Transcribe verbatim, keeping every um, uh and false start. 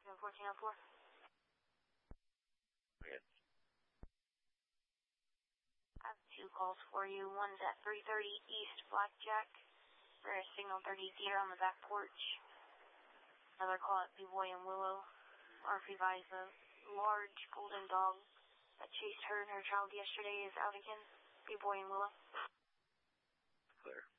fourteen oh four. Okay. I have two calls for you. One's at three thirty East Blackjack for a signal thirty zero on the back porch. Another call at B-Boy and Willow. R P advised a large golden dog that chased her and her child yesterday is out again. B-Boy and Willow. Clear.